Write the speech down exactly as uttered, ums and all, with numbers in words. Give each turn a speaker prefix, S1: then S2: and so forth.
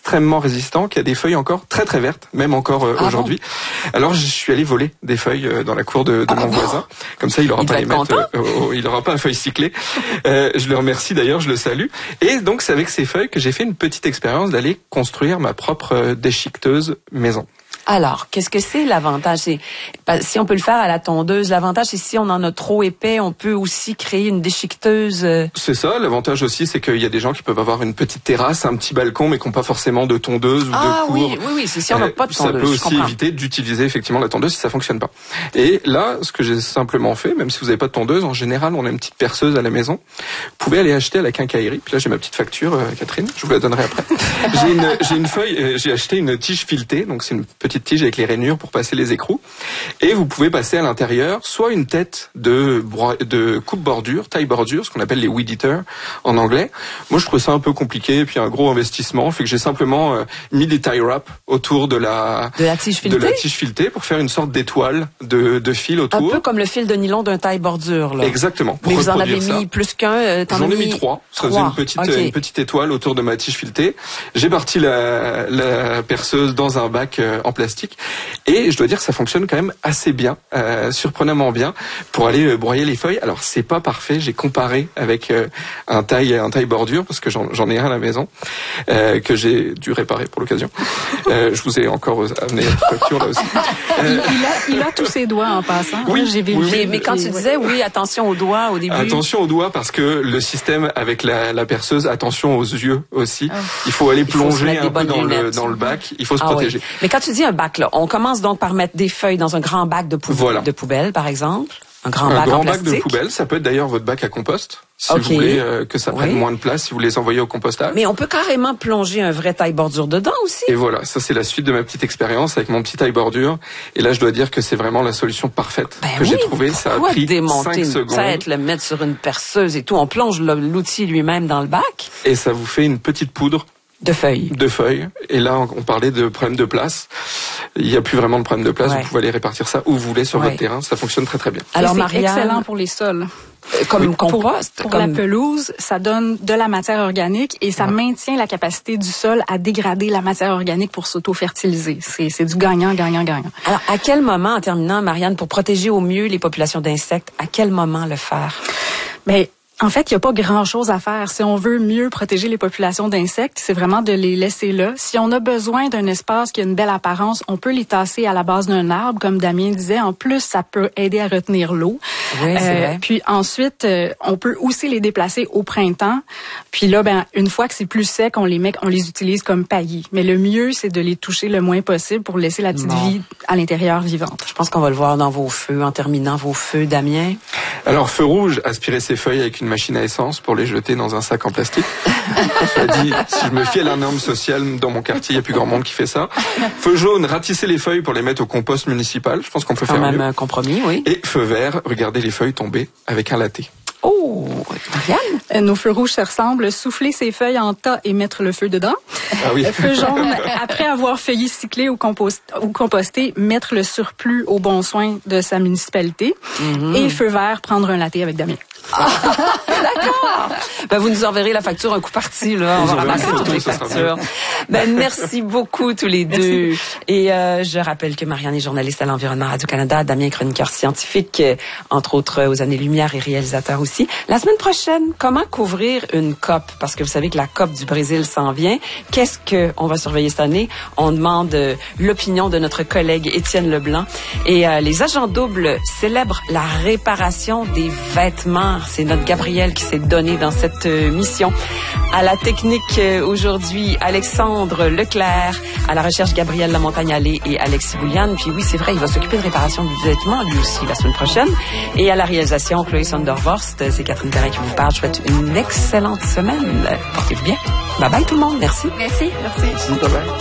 S1: extrêmement résistant, qui a des feuilles encore très très vertes, même encore euh, ah aujourd'hui. Bon Alors je suis allé voler des feuilles euh, dans la cour de, de ah mon bon voisin. Comme ça, il aura il pas les mettre, euh, oh, il aura pas un feuille cyclée. Euh, je le remercie d'ailleurs, je le salue. Et donc c'est avec ces feuilles que j'ai fait une petite expérience d'aller construire ma propre euh, déchiqueteuse maison.
S2: Alors, qu'est-ce que c'est l'avantage? C'est, si on peut le faire à la tondeuse, l'avantage, c'est si on en a trop épais, on peut aussi créer une déchiqueteuse.
S1: C'est ça. L'avantage aussi, c'est qu'il y a des gens qui peuvent avoir une petite terrasse, un petit balcon, mais qui n'ont pas forcément de tondeuse ou
S2: ah,
S1: de cour.
S2: Oui, oui, oui. C'est si on n'a pas de tondeuse.
S1: Ça peut aussi éviter d'utiliser effectivement la tondeuse si ça fonctionne pas. Et là, ce que j'ai simplement fait, même si vous n'avez pas de tondeuse, en général, on a une petite perceuse à la maison. Vous pouvez aller acheter à la quincaillerie. Puis là, j'ai ma petite facture, euh, Catherine. Je vous la donnerai après. j'ai une, j'ai une feuille. Euh, j'ai acheté une tige filetée. Donc c'est une petite tige avec les rainures pour passer les écrous. Et vous pouvez passer à l'intérieur soit une tête de, de coupe-bordure, taille-bordure, ce qu'on appelle les weed eaters en anglais. Moi, je trouve ça un peu compliqué et puis un gros investissement. Fait que j'ai simplement euh, mis des tie wraps autour de la,
S2: de la tige filetée,
S1: de la tige filetée pour faire une sorte d'étoile de, de fil autour.
S2: Un peu comme le fil de nylon d'un taille-bordure, là.
S1: Exactement.
S2: Mais vous en avez mis ça. Plus qu'un, euh,
S1: J'en ai mis trois. Ça faisait une petite, okay. une petite étoile autour de ma tige filetée. J'ai parti la, la perceuse dans un bac euh, en plastique. Et je dois dire que ça fonctionne quand même assez bien, euh, surprenamment bien, pour aller euh, broyer les feuilles. Alors c'est pas parfait, j'ai comparé avec euh, un taille un taille bordure parce que j'en, j'en ai un à la maison euh, que j'ai dû réparer pour l'occasion. Euh, je vous ai encore amené la facture là aussi.
S3: Euh, il, il, a, il a tous ses doigts en passant.
S1: Oui,
S3: hein, j'ai
S1: oui, oui,
S2: mais, mais quand tu disais oui, attention aux doigts au début.
S1: Attention aux doigts parce que le système avec la, la perceuse, attention aux yeux aussi. Oh. Il faut aller plonger faut un peu dans le, dans le bac. Il faut se ah, protéger.
S2: Oui. Mais quand tu dis un bac là, on commence donc par mettre des feuilles dans un grand bac de, pou-
S1: voilà.
S2: de poubelle, par exemple. Un grand
S1: un
S2: bac
S1: grand
S2: en
S1: bac
S2: plastique.
S1: de poubelle, ça peut être d'ailleurs votre bac à compost, si
S2: okay.
S1: vous voulez euh, que ça prenne oui. moins de place, si vous les envoyez au compostage.
S2: Mais on peut carrément plonger un vrai taille-bordure dedans aussi.
S1: Et voilà, ça c'est la suite de ma petite expérience avec mon petit taille-bordure. Et là, je dois dire que c'est vraiment la solution parfaite
S2: ben
S1: que
S2: oui,
S1: j'ai trouvée. Ça a pris
S2: démonter
S1: cinq secondes.
S2: Tête, le mettre sur une perceuse et tout. On plonge l'outil lui-même dans le bac.
S1: Et ça vous fait une petite poudre.
S2: De feuilles.
S1: De feuilles. Et là, on parlait de problème de place. Il n'y a plus vraiment de problème de place. Ouais. Vous pouvez aller répartir ça où vous voulez sur ouais. votre terrain. Ça fonctionne très très bien.
S3: Alors, c'est Marianne, excellent pour les sols.
S2: Comme
S3: oui,
S2: compost.
S3: Pour, pour
S2: comme...
S3: la pelouse, ça donne de la matière organique et ça ouais. maintient la capacité du sol à dégrader la matière organique pour s'auto-fertiliser. C'est, c'est du gagnant, gagnant, gagnant.
S2: Alors, à quel moment, en terminant, Marianne, pour protéger au mieux les populations d'insectes, à quel moment le faire?
S3: Mais en fait, il n'y a pas grand-chose à faire. Si on veut mieux protéger les populations d'insectes, c'est vraiment de les laisser là. Si on a besoin d'un espace qui a une belle apparence, on peut les tasser à la base d'un arbre, comme Damien disait. En plus, ça peut aider à retenir l'eau.
S2: Oui, c'est euh, vrai.
S3: Puis ensuite, euh, on peut aussi les déplacer au printemps. Puis là, ben, une fois que c'est plus sec, on les met, on les utilise comme paillis. Mais le mieux, c'est de les toucher le moins possible pour laisser la petite bon. vie à l'intérieur vivante.
S2: Je pense qu'on va le voir dans vos feux, en terminant vos feux, Damien.
S1: Alors, feu rouge, aspirer ses feuilles avec une machine à essence pour les jeter dans un sac en plastique. Ça dit, si je me fie à la norme sociale dans mon quartier, il n'y a plus grand monde qui fait ça. Feu jaune, ratisser les feuilles pour les mettre au compost municipal. Je pense qu'on peut
S2: Quand
S1: faire
S2: même
S1: mieux.
S2: un compromis, oui.
S1: Et feu vert, regardez les feuilles tomber avec un latte.
S2: Oh, Marianne?
S3: Euh, nos feux rouges se ressemblent. Souffler ces feuilles en tas et mettre le feu dedans.
S1: Ah oui.
S3: Feu jaune, après avoir feuillé, cyclé ou, compost, ou composté, mettre le surplus au bon soin de sa municipalité. Mm-hmm. Et feu vert, prendre un latte avec Damien.
S2: Ah, d'accord. Ben, vous nous enverrez la facture un coup parti, là. On va ramasser toutes les factures. Ben, merci beaucoup, tous les deux. Merci. Et, euh, je rappelle que Marianne est journaliste à l'Environnement Radio-Canada, Damien, chroniqueur scientifique, entre autres aux Années-Lumière et réalisateur aussi. La semaine prochaine, comment couvrir une COP? Parce que vous savez que la COP du Brésil s'en vient. Qu'est-ce qu'on va surveiller cette année? On demande euh, l'opinion de notre collègue Étienne Leblanc. Et, euh, les agents doubles célèbrent la réparation des vêtements. C'est notre Gabriel qui s'est donné dans cette euh, mission. À la technique euh, aujourd'hui, Alexandre Leclerc. À la recherche, Gabriel Lamontagne-Allé et Alexis Bouliane. Puis oui, c'est vrai, il va s'occuper de réparation du vêtement, lui aussi, la semaine prochaine. Et à la réalisation, Chloé Sondervorst. C'est Catherine Perrin qui vous parle. Je vous souhaite une excellente semaine. Portez-vous bien. Bye bye tout le monde. Merci.
S3: Merci. Merci.
S1: Merci. Bye bye.